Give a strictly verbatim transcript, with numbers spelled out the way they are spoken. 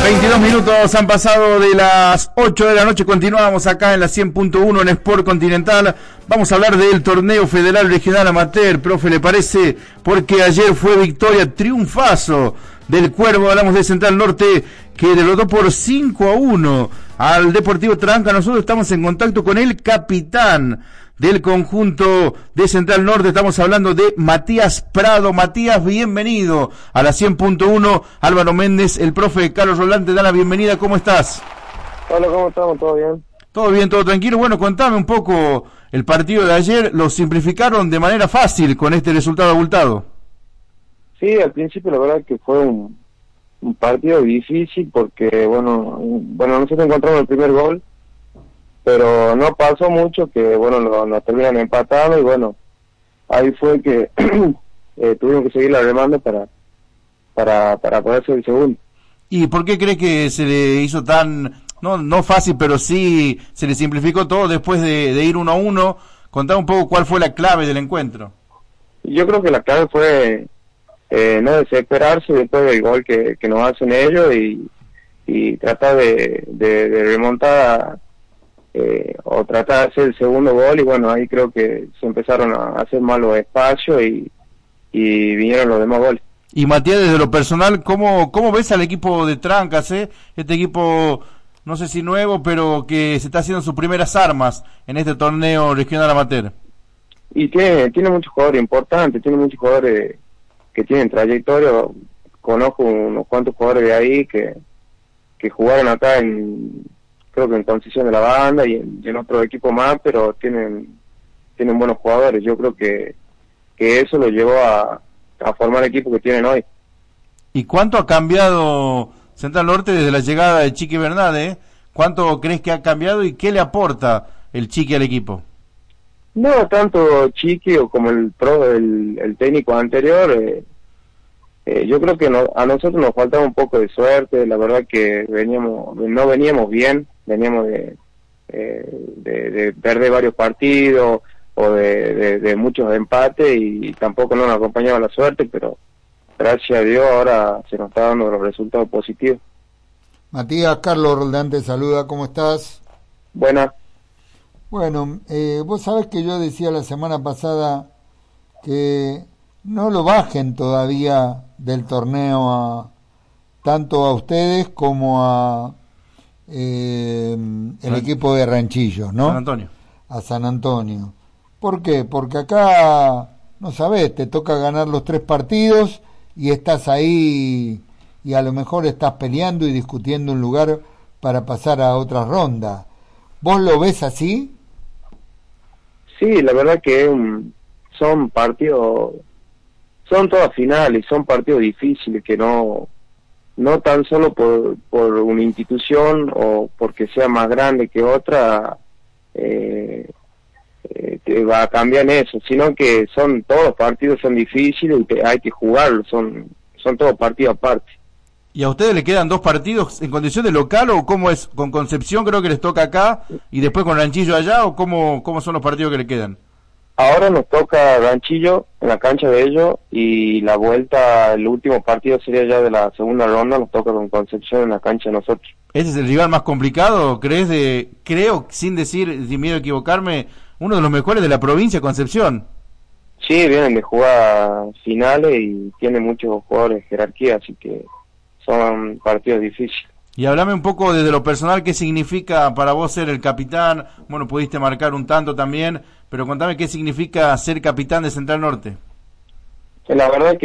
veintidós minutos han pasado de las ocho de la noche. Continuamos acá en la cien punto uno en Sport Continental. Vamos a hablar del torneo federal regional amateur. Profe, ¿le parece? Porque ayer fue victoria, triunfazo del Cuervo. Hablamos de Central Norte, que derrotó por cinco a uno al Deportivo Tranca. Nosotros estamos en contacto con el capitán del conjunto de Central Norte. Estamos hablando de Matías Prado. Matías, bienvenido a la cien punto uno. Álvaro Méndez, el profe Carlos Rolán te da la bienvenida. ¿Cómo estás? Hola, ¿cómo estamos? ¿Todo bien? Todo bien, todo tranquilo. Bueno, contame un poco el partido de ayer. Lo simplificaron de manera fácil con este resultado abultado. Sí, al principio la verdad que fue un, un partido difícil porque, bueno, bueno nosotros encontramos el primer gol, pero no pasó mucho que, bueno, nos lo terminan empatando y, bueno, ahí fue que eh, tuvimos que seguir la demanda para, para, para poder ser el segundo. ¿Y por qué crees que se le hizo tan, no no fácil, pero sí se le simplificó todo después de, de ir uno a uno? Contá un poco cuál fue la clave del encuentro. Yo creo que la clave fue eh, no desesperarse después del gol que, que nos hacen ellos y, y tratar de, de, de remontar Eh, o tratar de hacer el segundo gol, y bueno, ahí creo que se empezaron a hacer mal los espacios y, y vinieron los demás goles. Y Matías, desde lo personal, ¿cómo, cómo ves al equipo de Trancas, eh? Este equipo, no sé si nuevo, pero que se está haciendo sus primeras armas en este torneo regional amateur. Y tiene, tiene muchos jugadores importantes, tiene muchos jugadores que tienen trayectoria. Conozco unos cuantos jugadores de ahí que, que jugaron acá en, creo que en Concesión de la Banda y en, en otro equipo más, pero tienen tienen buenos jugadores. Yo creo que, que eso lo llevó a, a formar el equipo que tienen hoy. ¿Y cuánto ha cambiado Central Norte desde la llegada de Chiqui Bernal, eh? ¿Cuánto crees que ha cambiado y qué le aporta el Chiqui al equipo? No tanto Chiqui o como el pro el, el técnico anterior. Eh, eh, yo creo que no, a nosotros nos faltaba un poco de suerte. La verdad que veníamos no veníamos bien. Veníamos de, eh, de, de perder varios partidos o de, de, de muchos empates y tampoco nos acompañaba la suerte, pero gracias a Dios ahora se nos está dando los resultados positivos. Matías, Carlos Roldán te saluda, ¿cómo estás? Buenas. Bueno, eh, vos sabés que yo decía la semana pasada que no lo bajen todavía del torneo a tanto a ustedes como a Eh, el ¿Ah? equipo de Ranchillos, ¿no? San Antonio. A San Antonio. ¿Por qué? Porque acá, no sabés, te toca ganar los tres partidos y estás ahí y a lo mejor estás peleando y discutiendo un lugar para pasar a otra ronda. ¿Vos lo ves así? Sí, la verdad que um, son partidos, son todas finales, son partidos difíciles que no no tan solo por, por una institución o porque sea más grande que otra eh, eh, te va a cambiar en eso, sino que son todos los partidos son difíciles y te, hay que jugarlos, son son todos partidos aparte. ¿Y a ustedes le quedan dos partidos en condición de local o cómo es? ¿Con Concepción creo que les toca acá y después con Ranchillo allá o cómo, cómo son los partidos que le quedan? Ahora nos toca Ranchillo en la cancha de ellos y la vuelta, el último partido sería ya de la segunda ronda, nos toca con Concepción en la cancha de nosotros. ¿Ese es el rival más complicado? ¿Crees de, creo, sin decir, sin miedo a equivocarme, uno de los mejores de la provincia, Concepción? Sí, vienen de jugar finales y tienen muchos jugadores de jerarquía, así que son partidos difíciles. Y hablame un poco desde lo personal, ¿qué significa para vos ser el capitán? Bueno, pudiste marcar un tanto también, pero contame qué significa ser capitán de Central Norte. La verdad que